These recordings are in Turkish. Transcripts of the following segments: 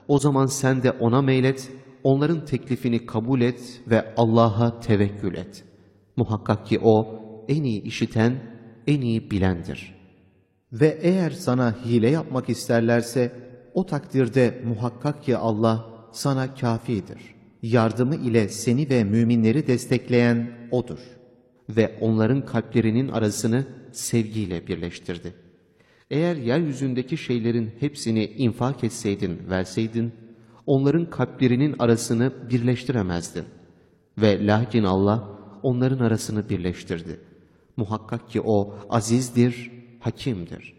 O zaman sen de ona meylet, onların teklifini kabul et ve Allah'a tevekkül et. Muhakkak ki O en iyi işiten, en iyi bilendir. Ve eğer sana hile yapmak isterlerse, o takdirde muhakkak ki Allah sana kâfidir. Yardımı ile seni ve müminleri destekleyen O'dur. Ve onların kalplerinin arasını sevgiyle birleştirdi. Eğer yeryüzündeki şeylerin hepsini infak etseydin, verseydin, onların kalplerinin arasını birleştiremezdin. Ve lakin Allah onların arasını birleştirdi. Muhakkak ki O azizdir, hakimdir.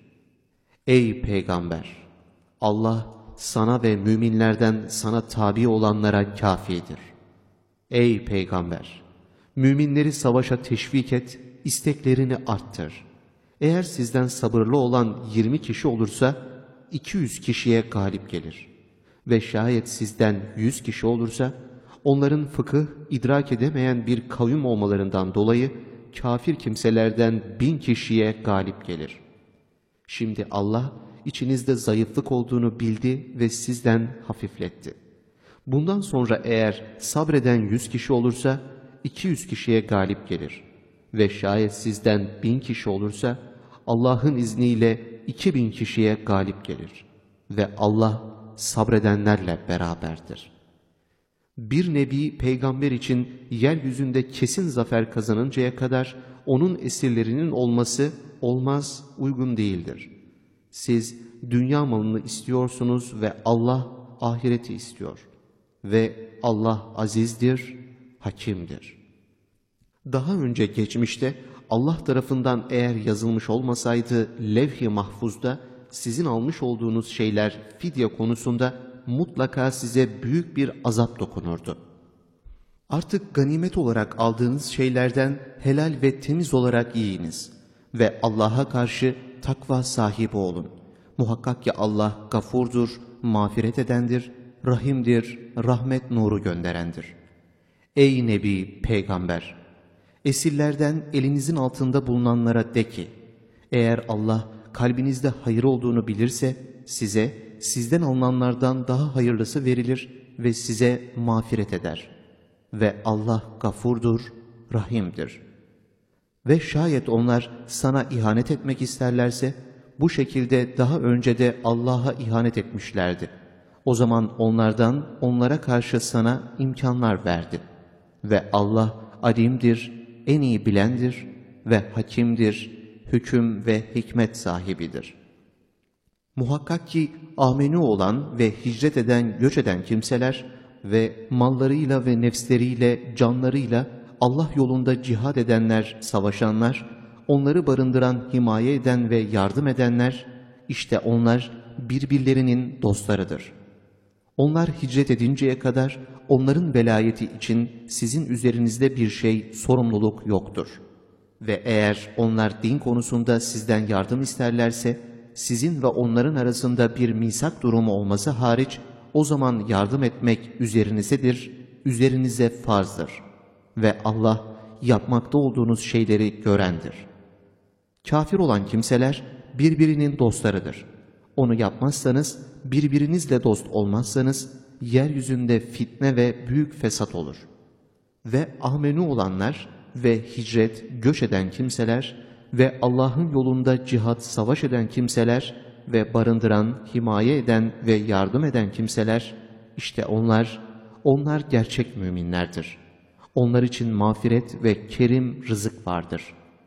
Ey Peygamber! Allah sana ve müminlerden sana tabi olanlara kâfidir. Ey Peygamber! Müminleri savaşa teşvik et, isteklerini arttır. Eğer sizden sabırlı olan 20 kişi olursa 200 kişiye galip gelir. Ve şayet sizden 100 kişi olursa onların fıkıh idrak edemeyen bir kavim olmalarından dolayı kafir kimselerden 1000 kişiye galip gelir. Şimdi Allah içinizde zayıflık olduğunu bildi ve sizden hafifletti. Bundan sonra eğer sabreden 100 kişi olursa 200 kişiye galip gelir. Ve şayet sizden 1000 kişi olursa Allah'ın izniyle 2000 kişiye galip gelir. Ve Allah sabredenlerle beraberdir. Bir nebi peygamber için yeryüzünde kesin zafer kazanıncaya kadar onun esirlerinin olması olmaz, uygun değildir. Siz dünya malını istiyorsunuz ve Allah ahireti istiyor. Ve Allah azizdir, hakimdir. Daha önce geçmişte Allah tarafından eğer yazılmış olmasaydı levh-i mahfuzda sizin almış olduğunuz şeyler fidye konusunda mutlaka size büyük bir azap dokunurdu. Artık ganimet olarak aldığınız şeylerden helal ve temiz olarak yiyiniz ve Allah'a karşı takva sahibi olun. Muhakkak ki Allah gafurdur, mağfiret edendir, rahimdir, rahmet nuru gönderendir. Ey Nebi, Peygamber! Esirlerden elinizin altında bulunanlara de ki, eğer Allah kalbinizde hayır olduğunu bilirse size sizden alınanlardan daha hayırlısı verilir ve size mağfiret eder. Ve Allah gafurdur, rahimdir. Ve şayet onlar sana ihanet etmek isterlerse, bu şekilde daha önce de Allah'a ihanet etmişlerdi. O zaman onlardan onlara karşı sana imkanlar verdi. Ve Allah alimdir, en iyi bilendir ve hakimdir, hüküm ve hikmet sahibidir. Muhakkak ki amenü olan ve hicret eden, göç eden kimseler ve mallarıyla ve nefsleriyle, canlarıyla Allah yolunda cihad edenler, savaşanlar, onları barındıran, himaye eden ve yardım edenler, işte onlar birbirlerinin dostlarıdır. Onlar hicret edinceye kadar onların velayeti için sizin üzerinizde bir sorumluluk yoktur. Ve eğer onlar din konusunda sizden yardım isterlerse, sizin ve onların arasında bir misak durumu olması hariç, o zaman yardım etmek üzerinizedir, üzerinize farzdır. Ve Allah yapmakta olduğunuz şeyleri görendir. Kafir olan kimseler birbirinin dostlarıdır. Onu yapmazsanız, birbirinizle dost olmazsanız, yeryüzünde fitne ve büyük fesat olur. Ve amenü olanlar ve hicret, göç eden kimseler ve Allah'ın yolunda cihat, savaş eden kimseler ve barındıran, himaye eden ve yardım eden kimseler, işte onlar gerçek müminlerdir. Onlar için mağfiret ve kerim rızık vardır.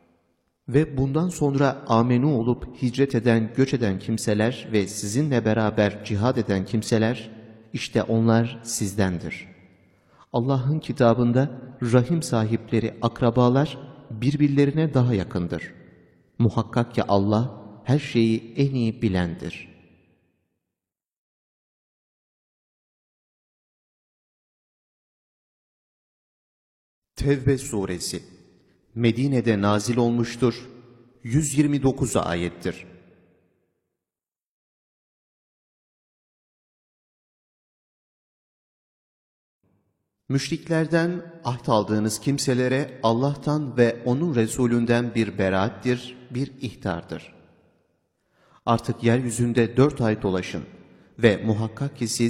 Ve bundan sonra amenü olup hicret eden, göç eden kimseler ve sizinle beraber cihad eden kimseler, işte onlar sizdendir. Allah'ın kitabında rahim sahipleri, akrabalar birbirlerine daha yakındır. Muhakkak ki Allah her şeyi en iyi bilendir. Tevbe suresi Medine'de nazil olmuştur. 129 ayettir. Müşriklerden ahd aldığınız kimselere Allah'tan ve onun Resulünden bir beraattir, bir ihtardır. Artık yeryüzünde 4 ay dolaşın ve muhakkak ki siz